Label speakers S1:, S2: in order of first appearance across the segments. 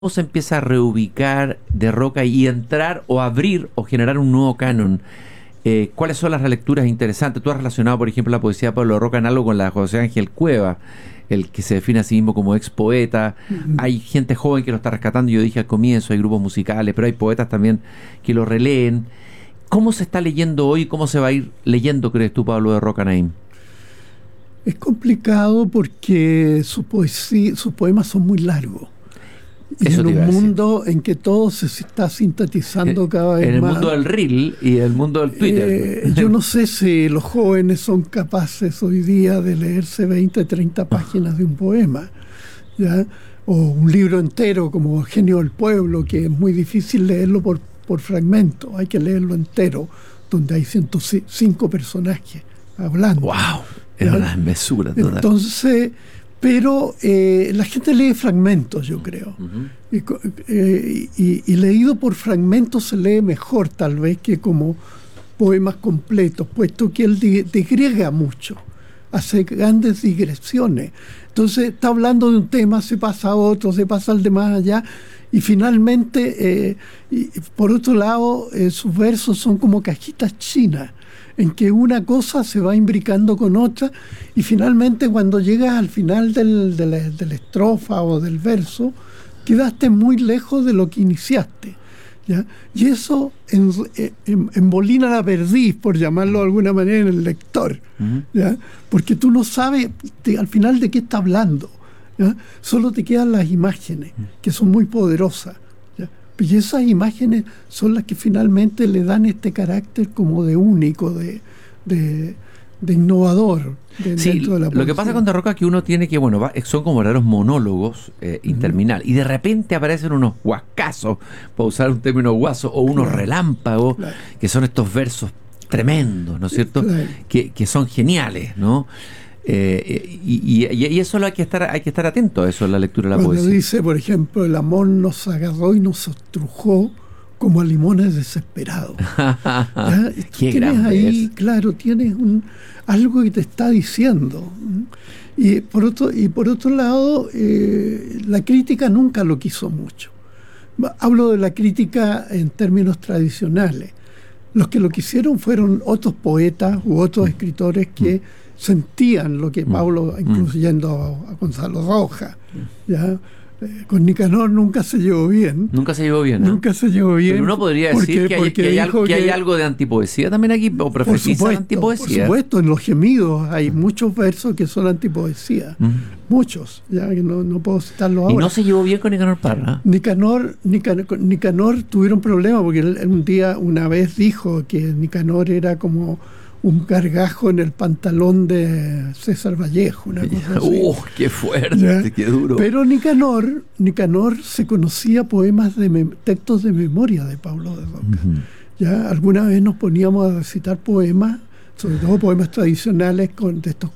S1: se empieza a reubicar de Roca y entrar o abrir o generar un nuevo canon? ¿Cuáles son las relecturas interesantes? Tú has relacionado, por ejemplo, la poesía de Pablo de Roca en algo con la de José Ángel Cueva, el que se define a sí mismo como ex poeta. Hay gente joven que lo está rescatando, yo dije al comienzo, hay grupos musicales, pero hay poetas también que lo releen. ¿Cómo se está leyendo hoy? ¿Cómo se va a ir leyendo, crees tú, Pablo de Roca, Naim?
S2: Es complicado porque su poesía, sus poemas son muy largos. Y
S1: Eso
S2: en
S1: te iba a
S2: un
S1: decir.
S2: mundo en que todo se está sintetizando cada vez más.
S1: En el mundo del reel y el mundo del Twitter.
S2: Yo no sé si los jóvenes son capaces hoy día de leerse 20, 30 páginas de un poema, ¿ya? O un libro entero como Genio del Pueblo, que es muy difícil leerlo por fragmentos, hay que leerlo entero, donde hay 105 personajes hablando.
S1: ¡Wow! Es una mesura total.
S2: Entonces, pero la gente lee fragmentos, yo creo. Y leído por fragmentos se lee mejor, tal vez, que como poemas completos, puesto que él digrega mucho, hace grandes digresiones. Entonces, está hablando de un tema, se pasa a otro, se pasa al de más allá, y finalmente, por otro lado, sus versos son como cajitas chinas, en que una cosa se va imbricando con otra, y finalmente cuando llegas al final de la estrofa o del verso, quedaste muy lejos de lo que iniciaste, ¿ya? Y eso embolina la perdiz, por llamarlo de alguna manera, en el lector, ¿ya? Porque tú no sabes al final de qué está hablando, ¿ya? Solo te quedan las imágenes, que son muy poderosas. Y esas imágenes son las que finalmente le dan este carácter como de único, de innovador dentro de la poesía.
S1: Lo que pasa con De Roca es que uno tiene que, son como verdaderos monólogos interminables, y de repente aparecen unos huascazos, para usar un término guaso, o unos relámpagos, que son estos versos tremendos, ¿no es cierto? Que son geniales, ¿no? Y eso hay que estar atento a eso en la lectura de la poesía.
S2: Cuando dice, por ejemplo, el amor nos agarró y nos estrujó como a limones desesperados.
S1: Qué
S2: tienes ahí,
S1: es.
S2: claro, tienes algo que te está diciendo. Y por otro lado, la crítica nunca lo quiso mucho. Hablo de la crítica en términos tradicionales. Los que lo quisieron fueron otros poetas u otros escritores que sentían lo que Pablo, incluyendo a Gonzalo Rojas, ¿ya? Con Nicanor nunca se llevó bien.
S1: Nunca se llevó bien, ¿no?
S2: Nunca se llevó bien.
S1: Pero uno podría decir que hay algo de antipoesía también aquí, o profetiza antipoesía.
S2: Por supuesto, en los gemidos hay muchos versos que son antipoesía. Muchos, ya que no puedo citarlos ahora.
S1: Y no se llevó bien con Nicanor Parra.
S2: Nicanor tuvieron problemas porque él una vez dijo que Nicanor era como un gargajo en el pantalón de César Vallejo, una cosa así.
S1: ¡Qué fuerte! ¿Ya? ¡Qué duro!
S2: Pero Nicanor se conocía poemas textos de memoria de Pablo de Roca. ¿Ya? Alguna vez nos poníamos a recitar poemas, sobre todo poemas tradicionales con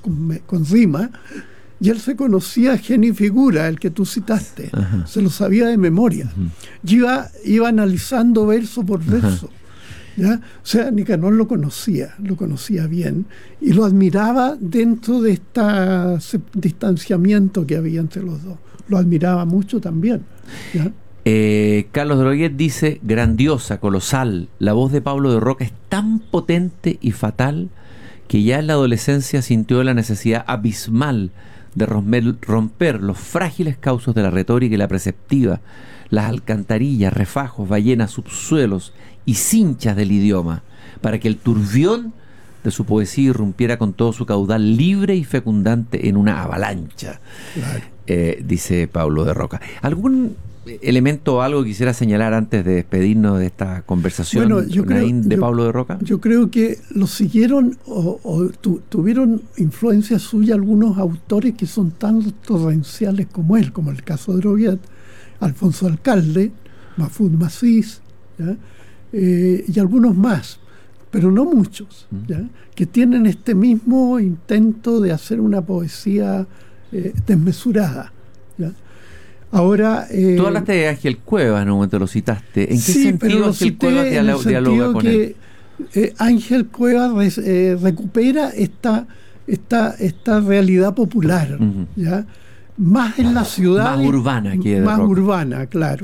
S2: rima, y él se conocía genio y figura, el que tú citaste. Se lo sabía de memoria. Y iba analizando verso por verso. ¿Ya? O sea, Nicanor lo conocía bien, y lo admiraba dentro de este distanciamiento que había entre los dos. Lo admiraba mucho también, ¿ya?
S1: Carlos Droguet dice: grandiosa, colosal, la voz de Pablo de Roca es tan potente y fatal que ya en la adolescencia sintió la necesidad abismal de romper los frágiles causos de la retórica y la preceptiva, las alcantarillas, refajos, ballenas, subsuelos y cinchas del idioma, para que el turbión de su poesía irrumpiera con todo su caudal libre y fecundante en una avalancha. Claro. Dice Pablo de Roca. ¿Algún elemento o algo que quisiera señalar antes de despedirnos de esta conversación, Pablo de Roca?
S2: Yo creo que lo siguieron tuvieron influencia suya algunos autores que son tan torrenciales como él, como el caso de Droguet, Alfonso Alcalde, Mahfoud Massis, ¿ya? Y algunos más, pero no muchos, ¿ya? Que tienen este mismo intento de hacer una poesía desmesurada, ¿ya? Ahora,
S1: tú hablaste de Ángel Cueva, en un momento lo citaste. ¿En qué sentido Ángel Cueva dialoga con él?
S2: Ángel Cueva recupera esta realidad popular, ¿ya? más en la ciudad.
S1: Más urbana que de
S2: Más
S1: Roca.
S2: urbana, claro.